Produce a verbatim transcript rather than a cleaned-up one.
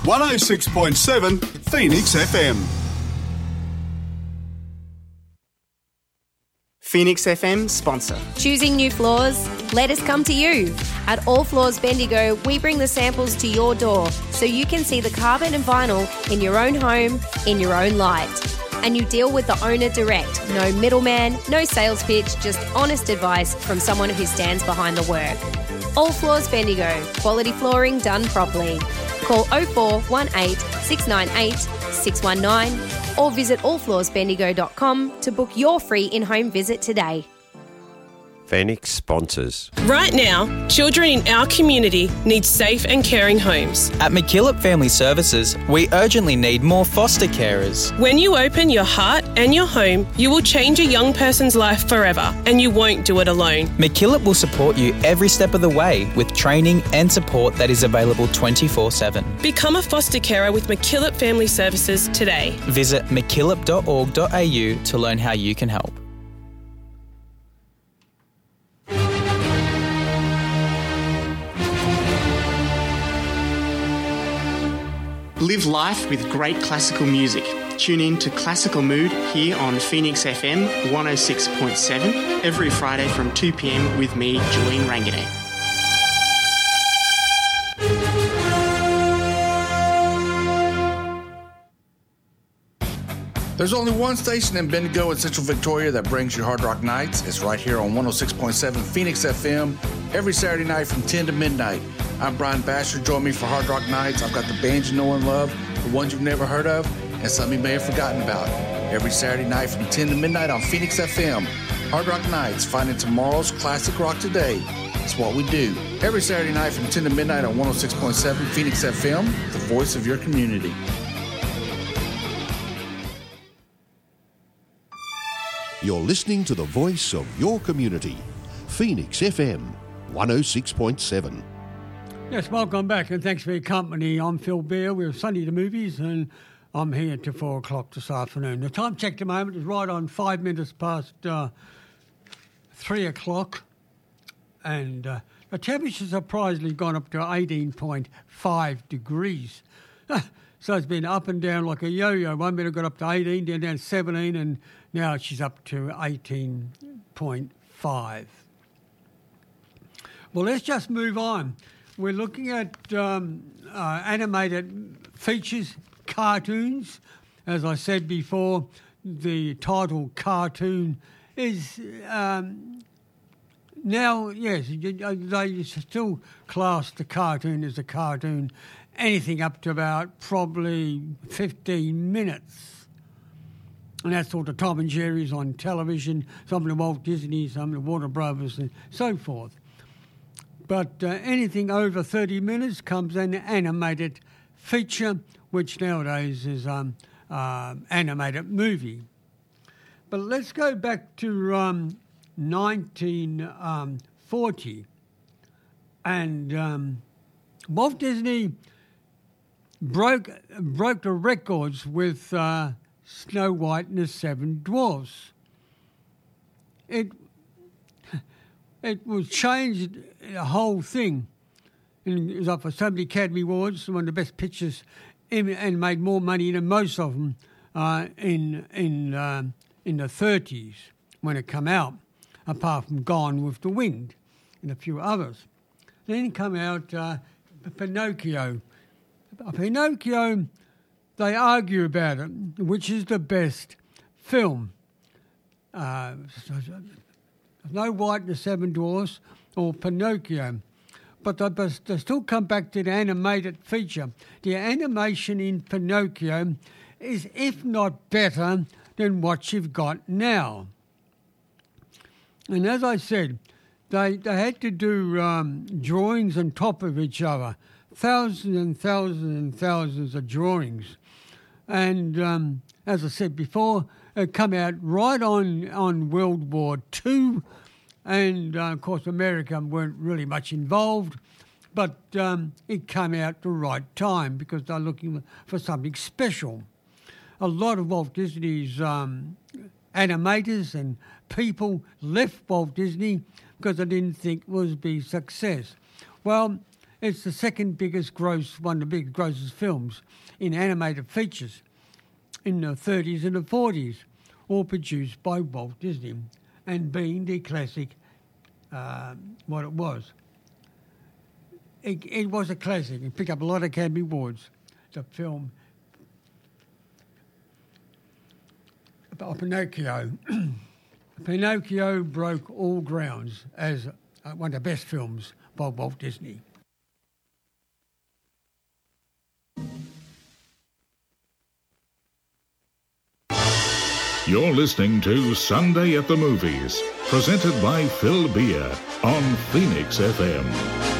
one oh six point seven Phoenix F M. Phoenix F M sponsor. Choosing new floors? Let us come to you. At All Floors Bendigo, we bring the samples to your door so you can see the carpet and vinyl in your own home, in your own light. And you deal with the owner direct. No middleman, no sales pitch, just honest advice from someone who stands behind the work. All Floors Bendigo, quality flooring done properly. Call oh four one eight, six nine eight, six one nine or visit all floors bendigo dot com to book your free in-home visit today. Phoenix sponsors. Right now, children in our community need safe and caring homes. At McKillop Family Services, we urgently need more foster carers. When you open your heart and your home, you will change a young person's life forever, and you won't do it alone. McKillop will support you every step of the way with training and support that is available twenty-four seven. Become a foster carer with McKillop Family Services today. Visit mckillop dot org dot a u to learn how you can help. Live life with great classical music. Tune in to Classical Mood here on Phoenix F M one oh six point seven every Friday from two p.m. with me, Julian Ranganay. There's only one station in Bendigo and Central Victoria that brings you Hard Rock Nights. It's right here on one oh six point seven Phoenix F M every Saturday night from ten to midnight. I'm Brian Basher. Join me for Hard Rock Nights. I've got the bands you know and love, the ones you've never heard of, and some you may have forgotten about. Every Saturday night from ten to midnight on Phoenix F M. Hard Rock Nights, finding tomorrow's classic rock today. It's what we do. Every Saturday night from ten to midnight on one oh six point seven Phoenix F M, the voice of your community. You're listening to the voice of your community. Phoenix F M, one oh six point seven. Yes, welcome back and thanks for your company. I'm Phil Beale. We're Sunday the Movies and I'm here till four o'clock this afternoon. The time check at the moment is right on five minutes past uh, three o'clock and uh, the temperature's surprisingly gone up to eighteen point five degrees. So it's been up and down like a yo-yo. One minute got up to eighteen, then down to seventeen and now she's up to eighteen point five. Well, let's just move on. We're looking at um, uh, animated features, cartoons. As I said before, the title cartoon is um, now, yes, they still class the cartoon as a cartoon, anything up to about probably fifteen minutes. And that's sort of Tom and Jerry's on television, some of the Walt Disney, some of the Warner Brothers and so forth. But uh, anything over thirty minutes comes an animated feature, which nowadays is um, uh, animated movie. But let's go back to um, nineteen forty. And um, Walt Disney broke, broke the records with uh, Snow White and the Seven Dwarfs. It It was changed, the whole thing. And it was up for so many Academy Awards, one of the best pictures, in, and made more money than most of them uh, in in uh, in the thirties when it came out, apart from Gone with the Wind and a few others. Then come out uh, Pinocchio. Pinocchio, they argue about it, which is the best film. Uh, Snow White and the Seven Dwarfs or Pinocchio. But they, but they still come back to the animated feature. The animation in Pinocchio is, if not better, than what you've got now. And as I said, they, they had to do um, drawings on top of each other, thousands and thousands and thousands of drawings. And um, as I said before, it come out right on, on World War Two, and uh, of course America weren't really much involved, but um, it came out the right time because they're looking for something special. A lot of Walt Disney's um, animators and people left Walt Disney because they didn't think it was be success. Well, It's the second biggest gross, one of the biggest grossest films in animated features in the thirties and the forties, all produced by Walt Disney, and being the classic, uh, what it was. It, it was a classic. It picked up a lot of Academy Awards. The film about Pinocchio. Pinocchio broke all grounds as uh, one of the best films by Walt Disney. You're listening to Sunday at the Movies, presented by Phil Beer on Phoenix F M.